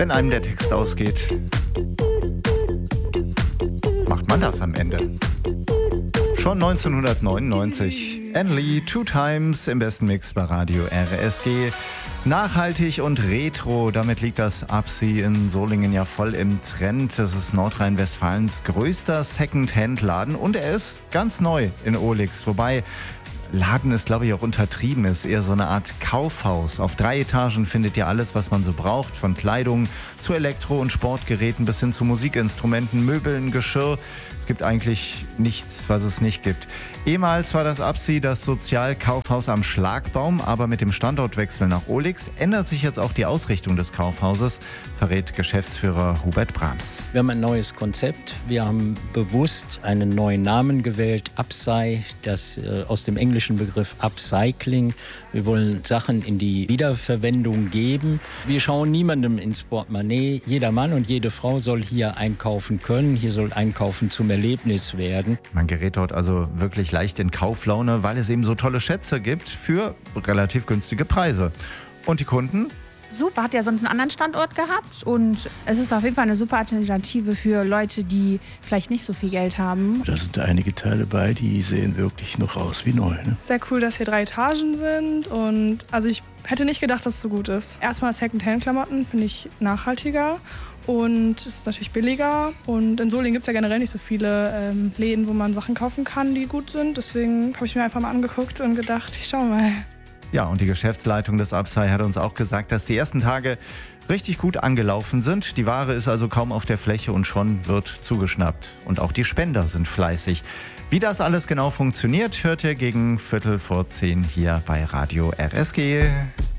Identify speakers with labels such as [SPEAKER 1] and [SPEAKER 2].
[SPEAKER 1] Wenn einem der Text ausgeht, macht man das am Ende. Schon 1999. Anne Lee, Two Times im besten Mix bei Radio RSG. Nachhaltig und retro, damit liegt das Upsy in Solingen ja voll im Trend. Das ist Nordrhein-Westfalens größter Second-Hand-Laden und er ist ganz neu in Ohlix. Wobei Laden ist, glaube ich, auch untertrieben, ist eher so eine Art Kaufhaus. Auf 3 Etagen findet ihr alles, was man so braucht, von Kleidung zu Elektro- und Sportgeräten bis hin zu Musikinstrumenten, Möbeln, Geschirr. Es gibt eigentlich nichts, was es nicht gibt. Ehemals war das Upsy das Sozialkaufhaus am Schlagbaum, aber mit dem Standortwechsel nach Ohlix ändert sich jetzt auch die Ausrichtung des Kaufhauses, verrät Geschäftsführer Hubert Brahms.
[SPEAKER 2] Wir haben ein neues Konzept. Wir haben bewusst einen neuen Namen gewählt, Upsy, das aus dem englischen Begriff Upcycling. Wir wollen Sachen in die Wiederverwendung geben. Wir schauen niemandem ins Portemonnaie. Jeder Mann und jede Frau soll hier einkaufen können. Hier soll Einkaufen zum Erlebnis werden.
[SPEAKER 1] Man gerät dort also wirklich leicht in Kauflaune, weil es eben so tolle Schätze gibt für relativ günstige Preise. Und die Kunden?
[SPEAKER 3] Super, hat ja sonst einen anderen Standort gehabt und es ist auf jeden Fall eine super Alternative für Leute, die vielleicht nicht so viel Geld haben.
[SPEAKER 4] Da sind einige Teile bei, die sehen wirklich noch aus wie neu. Ne?
[SPEAKER 5] Sehr cool, dass hier 3 Etagen sind und also ich hätte nicht gedacht, dass es so gut ist. Erstmal Second-Hand-Klamotten finde ich nachhaltiger und es ist natürlich billiger und in Solingen gibt es ja generell nicht so viele Läden, wo man Sachen kaufen kann, die gut sind. Deswegen habe ich mir einfach mal angeguckt und gedacht, ich schau mal.
[SPEAKER 1] Ja, und die Geschäftsleitung des Upsy hat uns auch gesagt, dass die ersten Tage richtig gut angelaufen sind. Die Ware ist also kaum auf der Fläche und schon wird zugeschnappt. Und auch die Spender sind fleißig. Wie das alles genau funktioniert, hört ihr gegen 9:15 hier bei Radio RSG.